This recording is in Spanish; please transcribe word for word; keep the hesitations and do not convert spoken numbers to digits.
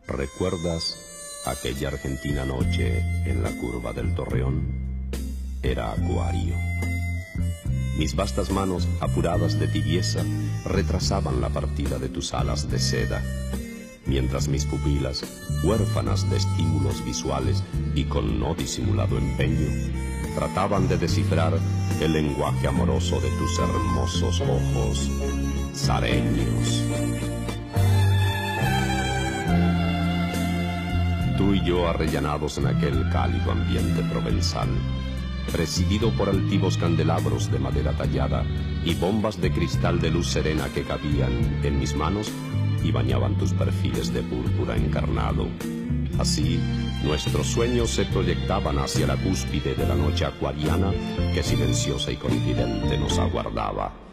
¿Recuerdas aquella argentina noche en la curva del Torreón? Era acuario. Mis vastas manos, apuradas de tibieza, retrasaban la partida de tus alas de seda, mientras mis pupilas, huérfanas de estímulos visuales y con no disimulado empeño, trataban de descifrar el lenguaje amoroso de tus hermosos ojos sareños. Tú y yo arrellanados en aquel cálido ambiente provenzal, presidido por altivos candelabros de madera tallada y bombas de cristal de luz serena que cabían en mis manos y bañaban tus perfiles de púrpura encarnado. Así, nuestros sueños se proyectaban hacia la cúspide de la noche acuariana que silenciosa y confidente nos aguardaba.